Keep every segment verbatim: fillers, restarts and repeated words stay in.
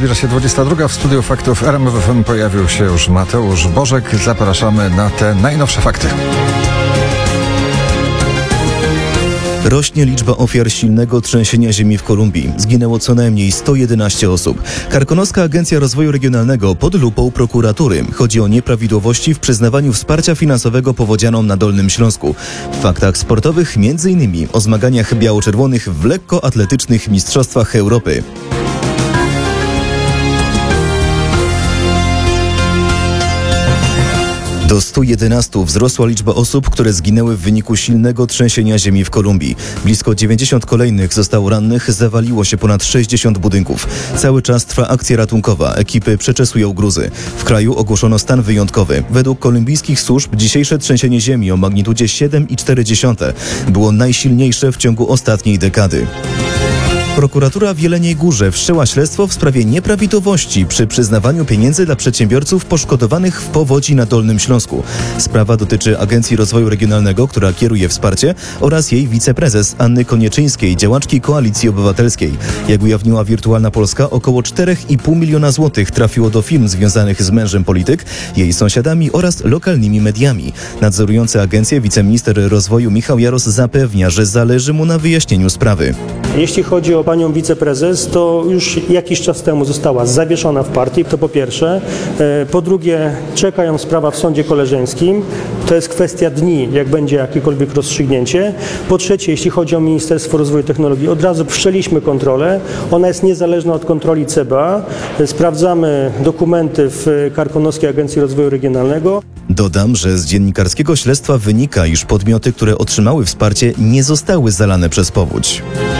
Zbliża się dwudziesta druga. W studiu Faktów R M F F M pojawił się już Mateusz Bożek. Zapraszamy na te najnowsze fakty. Rośnie liczba ofiar silnego trzęsienia ziemi w Kolumbii. Zginęło co najmniej sto jedenaście osób. Karkonoska Agencja Rozwoju Regionalnego pod lupą prokuratury. Chodzi o nieprawidłowości w przyznawaniu wsparcia finansowego powodzianom na Dolnym Śląsku. W faktach sportowych między innymi o zmaganiach biało-czerwonych w lekkoatletycznych mistrzostwach Europy. Do stu jedenastu wzrosła liczba osób, które zginęły w wyniku silnego trzęsienia ziemi w Kolumbii. Blisko dziewięćdziesiąt kolejnych zostało rannych, zawaliło się ponad sześćdziesiąt budynków. Cały czas trwa akcja ratunkowa, ekipy przeczesują gruzy. W kraju ogłoszono stan wyjątkowy. Według kolumbijskich służb dzisiejsze trzęsienie ziemi o magnitudzie siedem i cztery dziesiąte było najsilniejsze w ciągu ostatniej dekady. Prokuratura w Jeleniej Górze wszczęła śledztwo w sprawie nieprawidłowości przy przyznawaniu pieniędzy dla przedsiębiorców poszkodowanych w powodzi na Dolnym Śląsku. Sprawa dotyczy Agencji Rozwoju Regionalnego, która kieruje wsparcie, oraz jej wiceprezes Anny Konieczyńskiej, działaczki Koalicji Obywatelskiej. Jak ujawniła Wirtualna Polska, około cztery i pół miliona złotych trafiło do firm związanych z mężem polityk, jej sąsiadami oraz lokalnymi mediami. Nadzorujący agencję wiceminister rozwoju Michał Jaros zapewnia, że zależy mu na wyjaśnieniu sprawy. Jeśli chodzi o panią wiceprezes, to już jakiś czas temu została zawieszona w partii, to po pierwsze. Po drugie, czeka ją sprawa w sądzie koleżeńskim. To jest kwestia dni, jak będzie jakiekolwiek rozstrzygnięcie. Po trzecie, jeśli chodzi o Ministerstwo Rozwoju i Technologii, od razu wszczęliśmy kontrolę. Ona jest niezależna od kontroli C B A. Sprawdzamy dokumenty w Karkonoskiej Agencji Rozwoju Regionalnego. Dodam, że z dziennikarskiego śledztwa wynika, iż podmioty, które otrzymały wsparcie, nie zostały zalane przez powódź.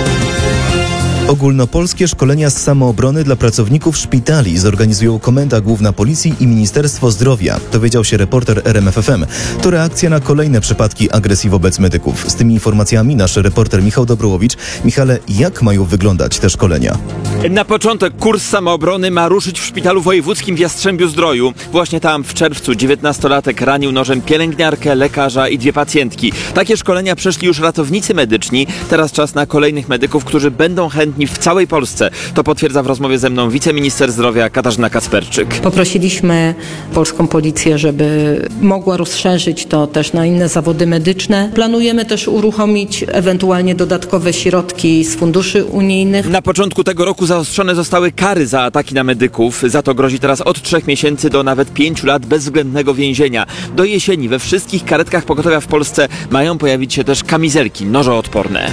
Ogólnopolskie szkolenia z samoobrony dla pracowników szpitali zorganizują Komenda Główna Policji i Ministerstwo Zdrowia, dowiedział się reporter R M F F M. To reakcja na kolejne przypadki agresji wobec medyków. Z tymi informacjami nasz reporter Michał Dobrołowicz. Michale, jak mają wyglądać te szkolenia? Na początek kurs samoobrony ma ruszyć w Szpitalu Wojewódzkim w Jastrzębiu-Zdroju. Właśnie tam w czerwcu dziewiętnastolatek ranił nożem pielęgniarkę, lekarza i dwie pacjentki. Takie szkolenia przeszli już ratownicy medyczni. Teraz czas na kolejnych medyków, którzy będą chętni w całej Polsce. To potwierdza w rozmowie ze mną wiceminister zdrowia Katarzyna Kacperczyk. Poprosiliśmy polską policję, żeby mogła rozszerzyć to też na inne zawody medyczne. Planujemy też uruchomić ewentualnie dodatkowe środki z funduszy unijnych. Na początku tego roku zaostrzone zostały kary za ataki na medyków. Za to grozi teraz od trzech miesięcy do nawet pięciu lat bezwzględnego więzienia. Do jesieni we wszystkich karetkach pogotowia w Polsce mają pojawić się też kamizelki nożoodporne.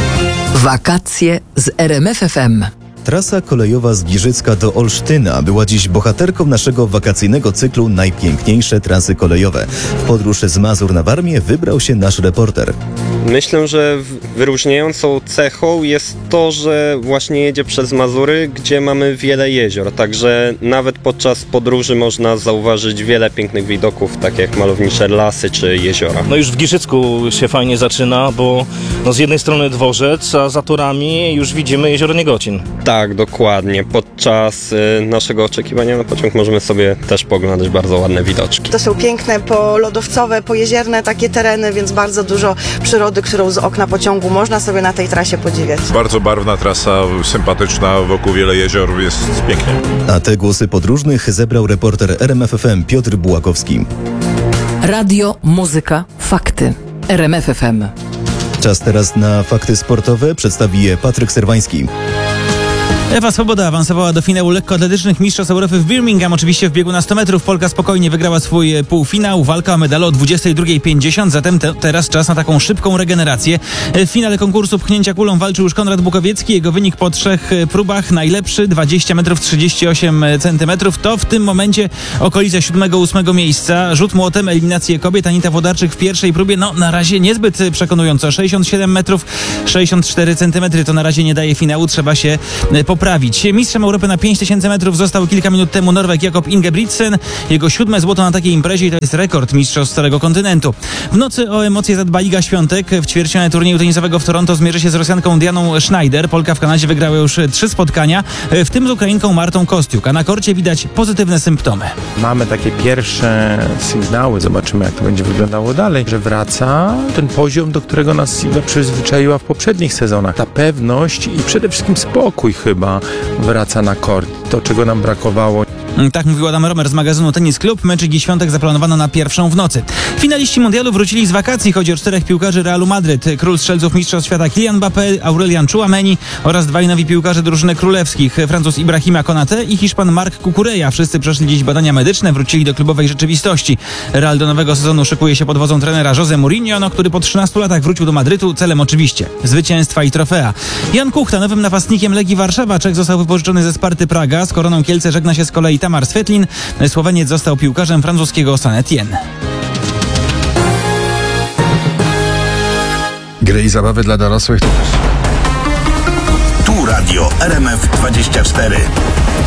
Wakacje z R M F F M. Trasa kolejowa z Giżycka do Olsztyna była dziś bohaterką naszego wakacyjnego cyklu Najpiękniejsze trasy kolejowe. W podróż z Mazur na Warmię wybrał się nasz reporter. Myślę, że wyróżniającą cechą jest to, że właśnie jedzie przez Mazury, gdzie mamy wiele jezior, także nawet podczas podróży można zauważyć wiele pięknych widoków, takie jak malownicze lasy czy jeziora. No już w Giżycku się fajnie zaczyna, bo no z jednej strony dworzec, a za torami już widzimy jezioro Niegocin. Tak, dokładnie. Podczas y, naszego oczekiwania na pociąg możemy sobie też poglądać bardzo ładne widoczki. To są piękne polodowcowe, pojezierne takie tereny, więc bardzo dużo przyrody, którą z okna pociągu można sobie na tej trasie podziwiać. Bardzo barwna trasa, sympatyczna, wokół wiele jezior, jest pięknie. A te głosy podróżnych zebrał reporter R M F F M Piotr Bułakowski. Radio, muzyka, fakty. R M F F M. Czas teraz na fakty sportowe. Przedstawi je Patryk Serwański. Ewa Swoboda awansowała do finału lekkoatletycznych Mistrzostw Europy w Birmingham. Oczywiście w biegu na sto metrów Polka spokojnie wygrała swój półfinał. Walka o medal o dwudziestej drugiej pięćdziesiąt, zatem te, teraz czas na taką szybką regenerację. W finale konkursu pchnięcia kulą walczył już Konrad Bukowiecki. Jego wynik po trzech próbach najlepszy, dwadzieścia metrów trzydzieści osiem centymetrów. To w tym momencie okolice siódmego ósmego miejsca. Rzut młotem, eliminację kobiet. Anita Włodarczyk w pierwszej próbie, no na razie niezbyt przekonująco. sześćdziesiąt siedem metrów sześćdziesiąt cztery centymetry. To na razie nie daje finału, trzeba się poprawić. Mistrzem Europy na pięć tysięcy metrów został kilka minut temu Norweg Jakob Ingebrigtsen. Jego siódme złoto na takiej imprezie i to jest rekord mistrzostw całego kontynentu. W nocy o emocje zadba Iga Świątek. W ćwierćfinale turnieju tenisowego w Toronto zmierzy się z Rosjanką Dianą Schneider. Polka w Kanadzie wygrała już trzy spotkania, w tym z Ukrainką Martą Kostiuk. A na korcie widać pozytywne symptomy. Mamy takie pierwsze sygnały, zobaczymy jak to będzie wyglądało dalej, że wraca ten poziom, do którego nas Iga przyzwyczaiła w poprzednich sezonach. Ta pewność i przede wszystkim spokój chyba, wraca na kort. To, czego nam brakowało. Tak mówił Adam Romer z magazynu Tenis Club. Mecz Ligi Świątek zaplanowano na pierwszą w nocy. Finaliści mundialu wrócili z wakacji. Chodzi o czterech piłkarzy Realu Madryt. Król strzelców Mistrzostw Świata Kylian Mbappé, Aurelian Tchouameni oraz dwaj nowi piłkarze drużyny królewskich. Francuz Ibrahima Konate i Hiszpan Marc Cucurella. Wszyscy przeszli dziś badania medyczne, wrócili do klubowej rzeczywistości. Real do nowego sezonu szykuje się pod wodzą trenera Jose Mourinho, no, który po trzynastu latach wrócił do Madrytu. Celem oczywiście zwycięstwa i trofea. Jan Kuchta, nowym napastnikiem Legii Warszawa. Czech został wypożyczony ze Sparty Praga. Z Koroną Kielce żegna się z kolei Tamar Svetlin. Słoweniec został piłkarzem francuskiego Saint-Étienne. Gry i zabawy dla dorosłych to też... Tu Radio R M F dwadzieścia cztery.